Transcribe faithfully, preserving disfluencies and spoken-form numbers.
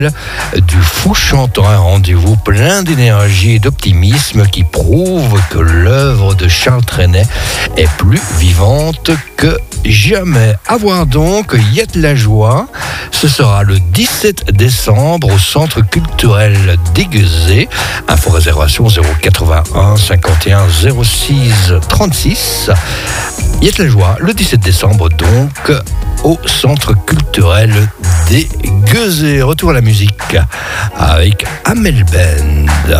du Fou chantant, un rendez-vous plein d'énergie et d'optimisme qui prouve que l'œuvre de Charles Trenet est plus vivante que jamais. À voir donc Yette la joie. Ce sera le dix-sept décembre au Centre culturel d'Aiguezé. Info réservation zéro quatre-vingt-un cinquante et un zéro six trente-six. Yette la joie, le dix-sept décembre donc, au Centre culturel d'Aiguezé. Retour à la musique avec Amel Band.